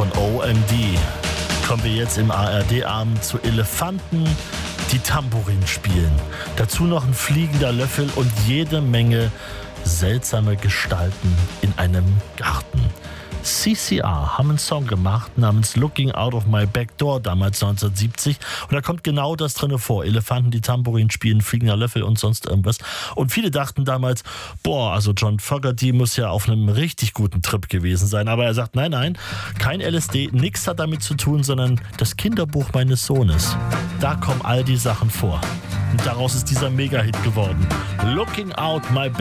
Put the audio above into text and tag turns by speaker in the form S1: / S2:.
S1: von OMD kommen wir jetzt im ARD-Abend zu Elefanten, die Tambourin spielen. Dazu noch ein fliegender Löffel und jede Menge seltsame Gestalten in einem Garten. CCR haben einen Song gemacht namens Looking Out of My Back Door, damals 1970. Und da kommt genau das drin vor. Elefanten, die Tambourin spielen, fliegender Löffel und sonst irgendwas. Und viele dachten damals, also John Fogerty muss ja auf einem richtig guten Trip gewesen sein. Aber er sagt, nein, kein LSD, nichts hat damit zu tun, sondern das Kinderbuch meines Sohnes. Da kommen all die Sachen vor. Und daraus ist dieser Mega-Hit geworden. Looking Out My Back